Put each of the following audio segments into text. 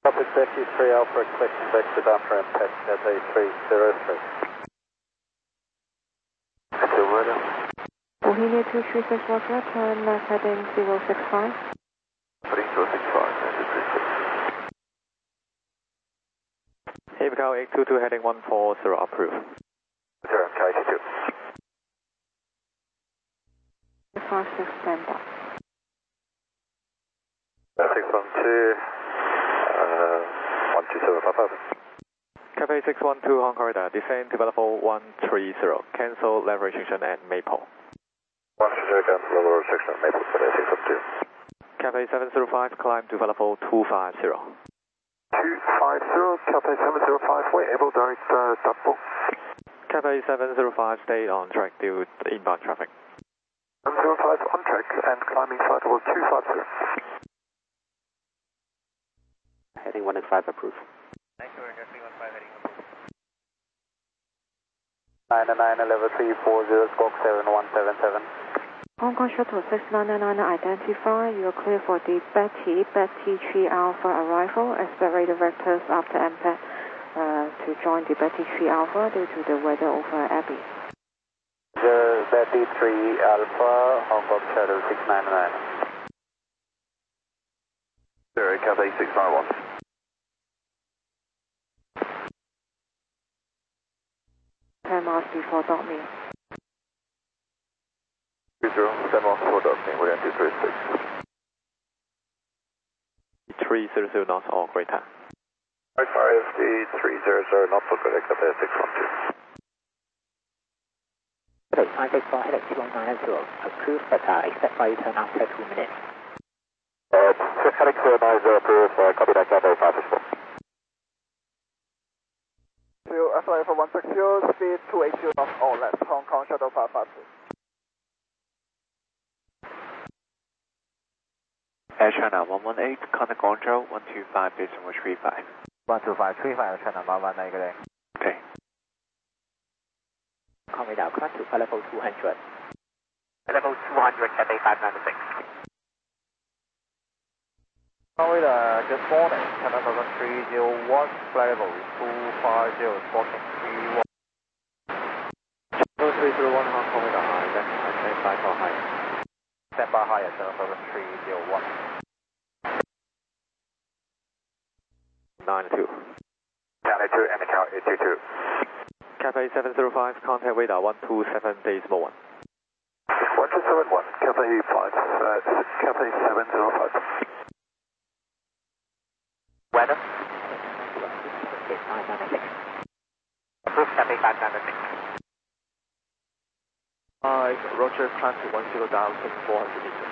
Copy 33 Alpha, expecting exit after impact at A303. Bohemia 236 Roger, turn left heading 065. Heading 065, Avical 822 heading 140 approved. 0 MK82. 56 stand by. 612, 12755. Cafe 612 Hong Kong radar, descend to level 130, cancel level restriction at Maple. 130 cancel level restriction at Maple, Cafe 612. Cafe 705, climb to level 250. 250, Cafe 705, we're able direct double. Cafe 705, stay on track due to inbound traffic. 705 on track and climbing flight level 250. Heading 185 approved. Thank you, Ranger 315 heading 999 level 340, squawk 7177. Hong Kong Shuttle 6999 identify. You are clear for the Betty 3 Alpha arrival. Expect radar vectors after impact to join the Betty 3 Alpha due to the weather over Abbey. The Betty 3 Alpha, Hong Kong Shuttle 699. 0 Cafe 691. 10 miles before Dortmund. 20, 10 miles before Dortmund, we're into 36. 300 knots or greater. Right, RFD 300, not for correct, Cafe 612. Okay, 564 heading 2190, approved, but expect flight return after 2 minutes. Heading 290, approved, copy that, Cafe 564. FLA for 160, speed 280 knots, all left, Hong Kong Shuttle 552. Air China 118, contact control 125.35. 12535, China 119, good day. Okay. Hong Kong radar, cross to level 200. Level 200, Cathay 596. Good morning, Canada 301, flight level 250, squawking 31. 301 Hong Kong radar, stand by for high. Stand by high at Canada 301. 92. County 2, Amical 822. Cafe 705, contact radar 127.1. 1271, Cafe 5, Cafe 705. Weather? 596. Approved, Cathay 596. Roger, climb to 10,400 meters.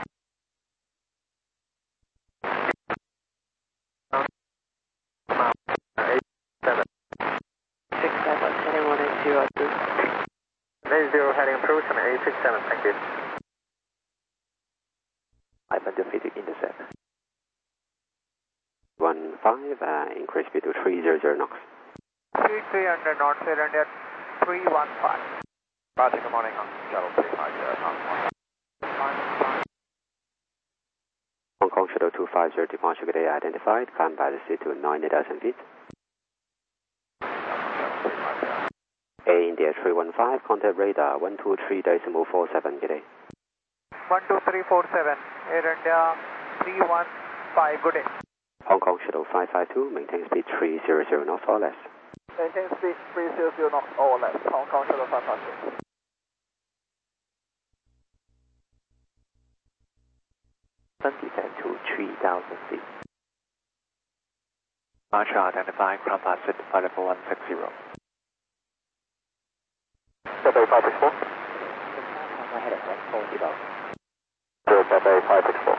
Heading approved, 867, thank you. 500 feet intercept. 15, increase speed to 300 knots. 300 knots, Air India 315. Roger, good morning, Shuttle 350, Hong Kong Shuttle 250, departure good day identified, climb by the sea to 90,000 feet. Air India 315, contact radar 123.47, good day. 12347, Air India 315, good day. Hong Kong Shuttle 552, maintain speed 300 knots or less. Maintain speed 300 knots or less, Hong Kong Shuttle 552. Descend to 3,000 feet. Departure identified, ground pass at level 160. Cafe 564. Heading 140. 0 Cafe 564.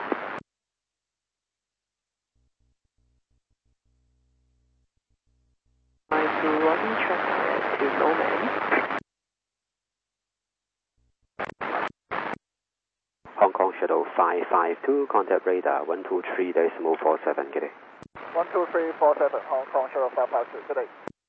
Hong Kong Shuttle 552, contact radar 123.47, good day. 12347, Hong Kong Shuttle 552, good day.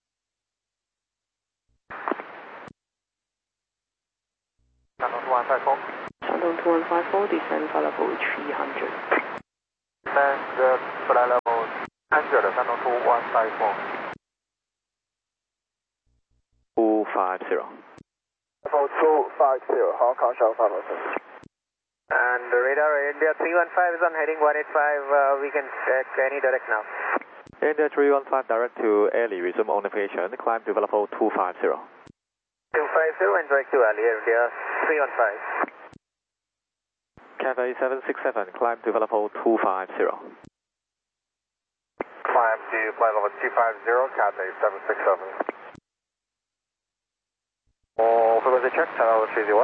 Shandong 2154. Shandong 2154, descend for level 300. Descend flight level 300, 250, 山东2154. 250. Level 250, Hong Kong Shuttle 502. And the radar India 315 is on heading 185. We can check any direct now. India 315 direct to Airlie, resume on navigation, climb to level 250. 250 and direct to Ali, India 315. Cathay 767, climb to level 250. Climb to flight level 250, Cathay 767. Frequency check, channel 301.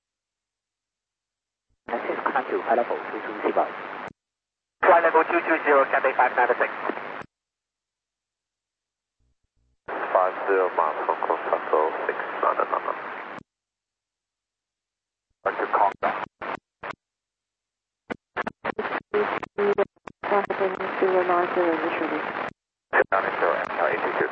Access climb to flight level 220. Flight level 220, Cathay 596. 50 miles from Close Castle 6, London. Back to Conga. Heading 090 initially. 090 and 82.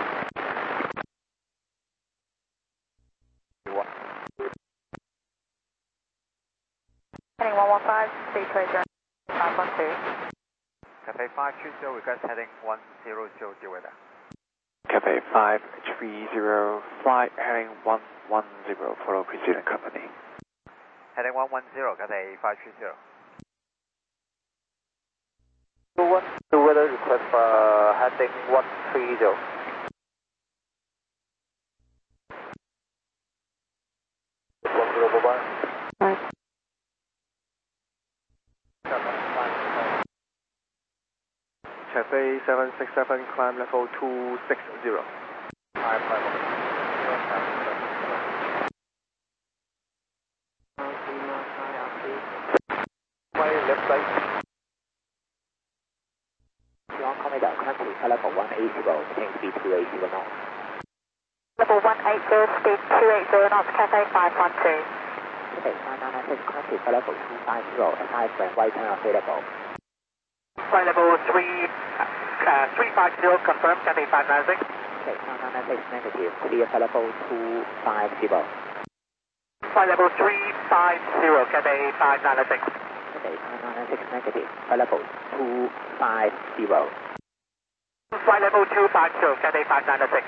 Heading 115, stay tracer 512. Cathay 530, request heading 100, deal with that. Cathay 530, flight heading 110, follow preceding company. Heading 110, Cathay 530. The weather request for heading 130. Right. Cathay 767, climb level 260. Left side. Hong Kong radar, climb to flight level 180, maintain speed 280 knots. Level 180, speed 280 knots, Cathay 512. Cathay 5996, climb to flight level 250, advise when right turn available. Flight level 350, confirm, Cathay 596. Cathay 5996 negative, clear flight level 250. Flight level 350, Cathay 596. Cathay 5996 negative, flight level 250. Flight level 250, Cathay 596.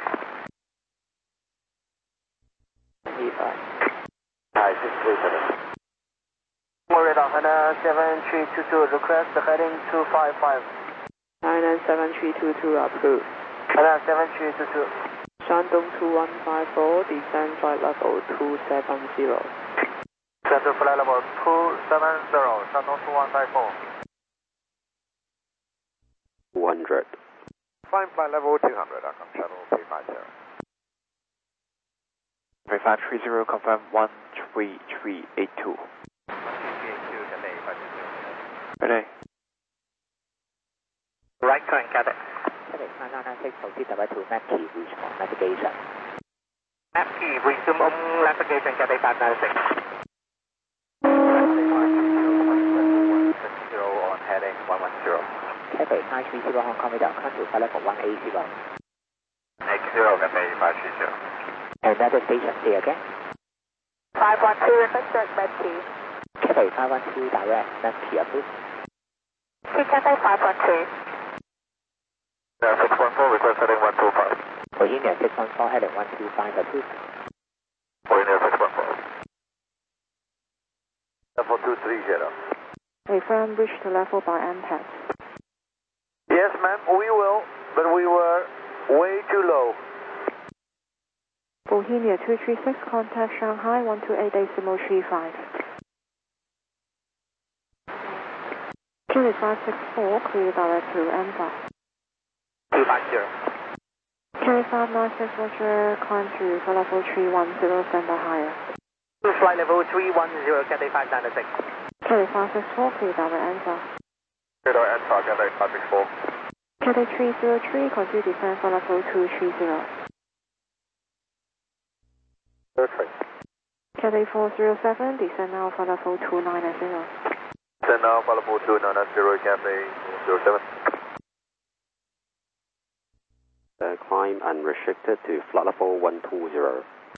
Hi, 637. Radar, Hana 7322, request heading 255. China 7322 approved. Hana 7322. Shandong 2154, descend flight level 270. Center flight level 270, Shandong 2154. 200. Climb flight level 200, Hong Shuttle 350. Cathay 530, confirm 13382. 13382, Cathay 530. Ready? Right turn, Cathay. Cathay 5996, proceed direct to Mackie, reach on navigation. FT, resume on navigation, Cathay 596. On heading 110. Cathay 930, Hong Kong radar, climb to flight level 180. 80, Cathay 530. Another station, say again. 512, request direct Medkey. Cathay 512 direct, Mackie approved. Cathay 512. 614, request heading 125. Bohemia 614, heading 125 approved. Bohemia 614. Level 230. Affirm reach the level by MPAT. Yes, ma'am, we will, but we were way too low. Bohemia 236, contact Shanghai 128.35. Julie 564, clear direct to Amber. 250. Julie 596, Roger, climb to flight level 310, standby higher. Flight level 310, Cathay 596. Julie 564, clear direct Amber. Radar and target Cathay 564. Cathay 303, continue descend flight level 230. Perfect. Cathay 407, descend now flight level 290. Send now, flight level 290, Cathay 07. Climb unrestricted to flight level 120.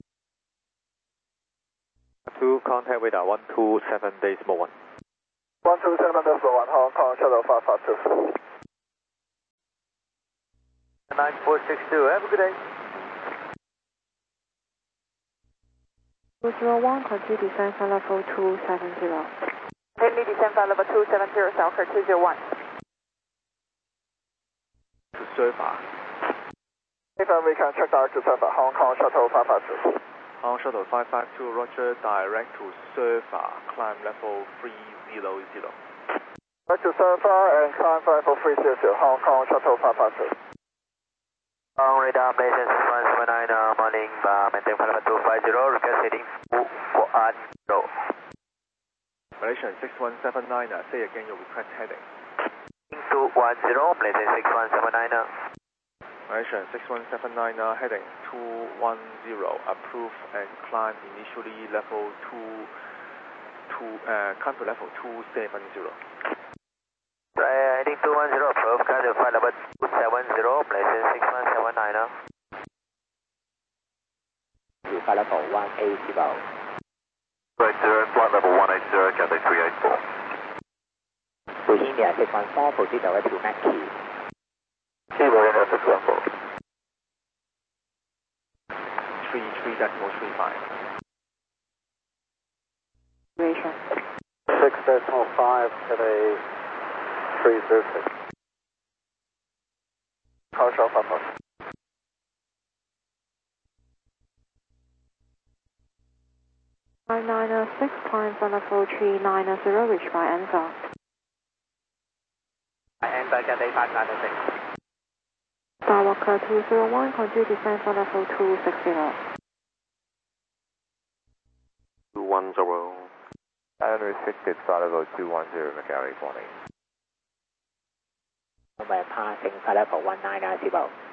2, contact radar 127.1. 127.1, Hong Kong Shuttle 552. 9462. Have a good day. 201, continue descend for level 270. Continue descend for level 270, Southwest 201. To Surfer. If we can check direct to Surfer, Hong Kong Shuttle 552. Hong Kong Shuttle 552, Roger, direct to Surfer, climb level 300. Direct to Surfer and climb level 300, Hong Kong Shuttle 552. On radar, Malaysian 6179, morning, maintain flight level 250, request heading 240. Malaysian 6179, say again your request heading. 210, Malaysian 6179. Malaysian 6179, heading 210, approve and climb initially level climb to level 270. Heading 210, approve, climb to flight level 270, Malaysian 6179. To flight level 180. Right there, flight level 180, Cathay 384. To India 614, proceed direct to Mackie. Kilo India 614. 33.35. Duration. 6.05, Cathay 306. Car shell 552. Flight 906, climb for level 390, reach by Answer. Answer Cathay 596. Skywalker 201, continue descend for level 260. 210. Unrestricted, flight level 210, Macquarie 20. When passing flight level 1990.